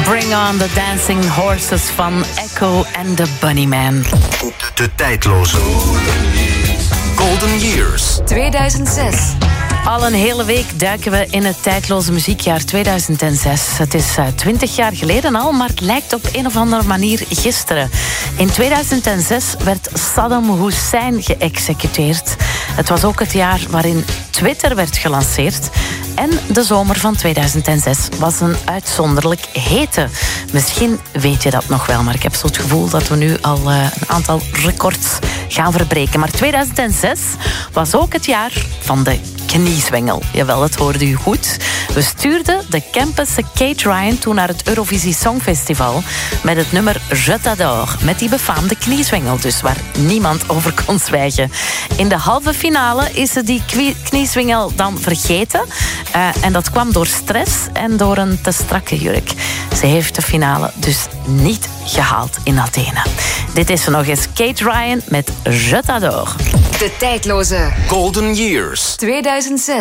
Bring on the Dancing Horses van Echo and the Bunnymen. De tijdloze Golden Years 2006. Al een hele week duiken we in het tijdloze muziekjaar 2006. Het is 20 jaar geleden al, maar het lijkt op een of andere manier gisteren. In 2006 werd Saddam Hussein geëxecuteerd. Het was ook het jaar waarin Twitter werd gelanceerd. En de zomer van 2006 was een uitzonderlijk hete. Misschien weet je dat nog wel, maar ik heb zo het gevoel dat we nu al een aantal records gaan verbreken. Maar 2006 was ook het jaar van de kniezwengel. Jawel, dat hoorde u goed. We stuurden de Kempense Kate Ryan toen naar het Eurovisie Songfestival met het nummer Je t'adore, met die befaamde kniezwengel dus, waar niemand over kon zwijgen. In de halve finale is ze die kniezwengel dan vergeten. En dat kwam door stress en door een te strakke jurk. Ze heeft de finale dus niet gehaald in Athene. Dit is nog eens Kate Ryan met Je t'adore. De tijdloze Golden Years 2006.